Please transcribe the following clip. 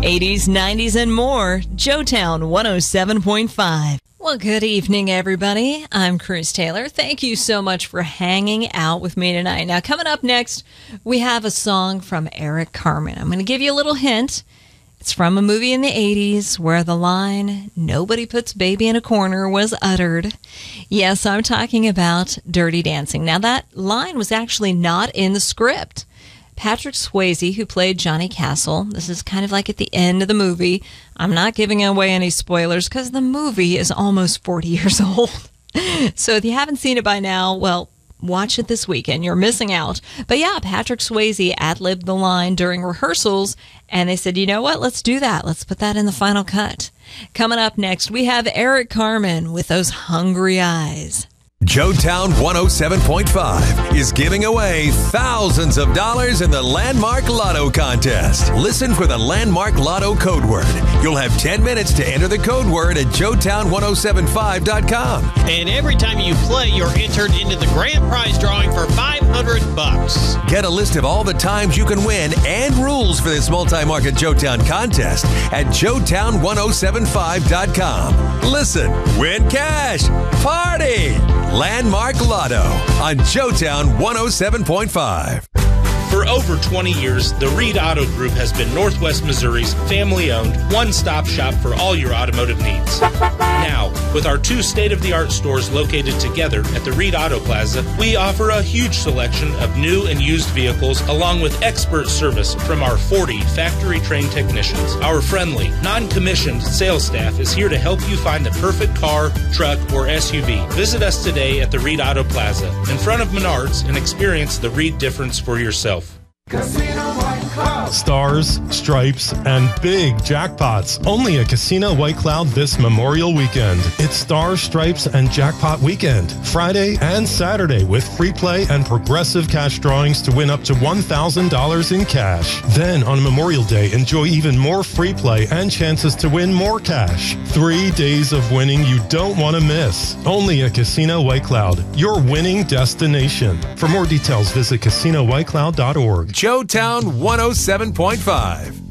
80s, 90s, and more. Joetown 107.5. Well, good evening, everybody. I'm Cruz Taylor. Thank you so much for hanging out with me tonight. Now, coming up next, we have a song from Eric Carmen. I'm going to give you a little hint. It's from a movie in the 80s where the line, "Nobody puts baby in a corner," was uttered. Yes, I'm talking about Dirty Dancing. Now, that line was actually not in the script. Patrick Swayze, who played Johnny Castle, this is kind of like at the end of the movie. I'm not giving away any spoilers because the movie is almost 40 years old. So if you haven't seen it by now, well, watch it this weekend. You're missing out. But yeah, Patrick Swayze ad-libbed the line during rehearsals, and they said, you know what, let's do that. Let's put that in the final cut. Coming up next, we have Eric Carmen with those hungry eyes. Joetown 107.5 is giving away thousands of dollars in the Landmark Lotto contest. Listen for the Landmark Lotto code word. You'll have 10 minutes to enter the code word at Joetown1075.com. And every time you play, you're entered into the grand prize drawing for $500. Get a list of all the times you can win and rules for this multi-market Joetown contest at Joetown1075.com. Listen, win cash, party! Landmark Lotto on Joetown 107.5. For over 20 years, the Reed Auto Group has been Northwest Missouri's family-owned, one-stop shop for all your automotive needs. Now, with our two state-of-the-art stores located together at the Reed Auto Plaza, we offer a huge selection of new and used vehicles along with expert service from our 40 factory-trained technicians. Our friendly, non-commissioned sales staff is here to help you find the perfect car, truck, or SUV. Visit us today at the Reed Auto Plaza in front of Menards and experience the Reed difference for yourself. Stars, stripes, and big jackpots. Only at Casino White Cloud this Memorial Weekend. It's Stars, Stripes, and Jackpot Weekend. Friday and Saturday with free play and progressive cash drawings to win up to $1,000 in cash. Then on Memorial Day, enjoy even more free play and chances to win more cash. 3 days of winning you don't want to miss. Only at Casino White Cloud, your winning destination. For more details, visit CasinoWhiteCloud.org. Joetown 107.5.